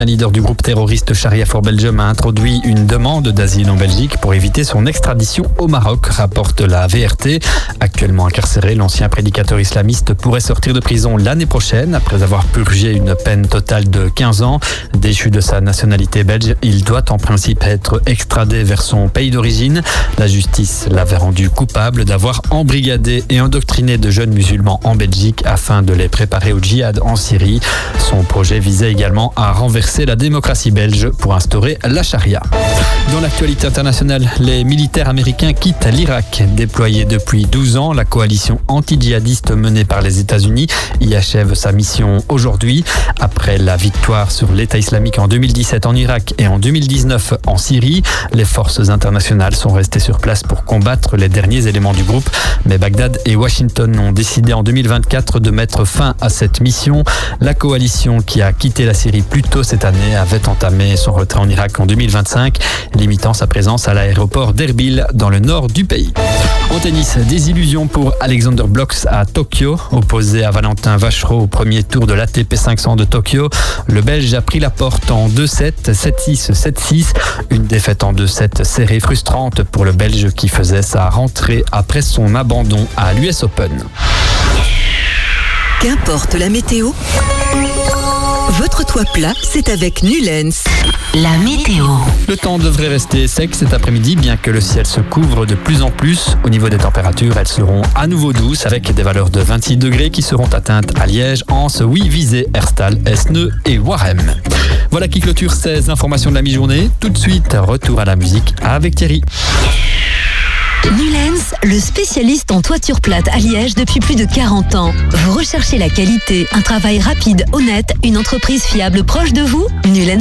Un leader du groupe terroriste Sharia for Belgium a introduit une demande d'asile en Belgique pour éviter son extradition au Maroc, rapporte la VRT. Actuellement incarcéré, l'ancien prédicateur islamiste pourrait sortir de prison l'année prochaine après avoir purgé une peine totale de 15 ans. Déchu de sa nationalité belge, il doit en principe être extradé vers son pays d'origine. La justice l'avait rendu coupable d'avoir embrigadé et endoctriné de jeunes musulmans en Belgique afin de les préparer au djihad en Syrie. Son projet visait également à renverser la démocratie belge pour instaurer la charia. Dans l'actualité internationale, les militaires américains quittent l'Irak. Déployée depuis 12 ans, la coalition anti-djihadiste menée par les États-Unis y achève sa mission aujourd'hui. Après la victoire sur l'État islamique en 2017 en Irak et en 2019 en Syrie, les forces internationales sont restées sur place pour combattre les derniers éléments du groupe. Mais Bagdad et Washington ont décidé en 2024 de mettre fin à cette mission. La coalition qui a quitté la Syrie plus tôt cette année avait entamé son retrait en Irak en 2025, limitant sa présence à l'aéroport d'Erbil dans le nord du pays. En tennis, désillusion pour Alexander Blocks à Tokyo. Opposé à Valentin Vachereau au premier tour de l'ATP 500 de Tokyo, le Belge a pris la porte en 2-7, 7-6, 7-6. Une défaite en 2-7 serrée frustrante pour le Belge qui faisait sa rentrée après son abandon à l'US Open. Qu'importe la météo, votre toit plat, c'est avec Nulens. La météo. Le temps devrait rester sec cet après-midi, bien que le ciel se couvre de plus en plus. Au niveau des températures, elles seront à nouveau douces avec des valeurs de 26 degrés qui seront atteintes à Liège, Anse, Visé, Herstal, Esneux et Warem. Voilà qui clôture ces informations de la mi-journée. Tout de suite, retour à la musique avec Thierry. Nulens, le spécialiste en toiture plate à Liège depuis plus de 40 ans. Vous recherchez la qualité, un travail rapide, honnête, une entreprise fiable proche de vous ? Nulens